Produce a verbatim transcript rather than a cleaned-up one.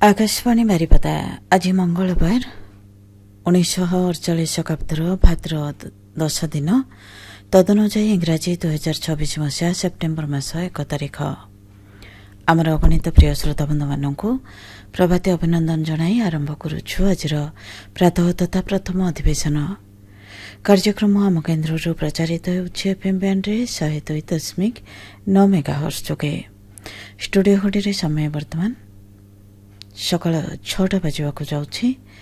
आकाशवाणी बारिपदा आज मंगलवार उन्नीस अड़चाश शताब्दीर भाद्र दश दिन तदनुजाई इंग्राजी दुई हजार छब्बीस मसीहा सेप्टेम्बर मास एक तारिख आमर अगणित प्रिय श्रोता बंधु मानक प्रभाती अभिनंदन जनाई आरंभ करुछु आज प्रातः तथा प्रथम अधिवेशन कार्यक्रम आम केन्द्र प्रचारित होउछि एफएम बैंड रे एक सौ दो दशमिक नौ मेगाहर्ट्ज जोगे स्टूडियो घड़ी समय वर्तमान सकाळ छटा बाजिबाकु जाउछि।